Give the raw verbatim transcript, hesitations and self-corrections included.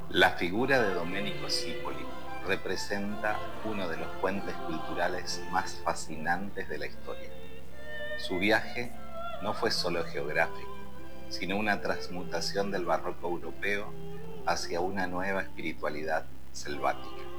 La figura de Domenico Sipoli representa uno de los puentes culturales más fascinantes de la historia. Su viaje no fue solo geográfico, sino una transmutación del barroco europeo hacia una nueva espiritualidad selvática.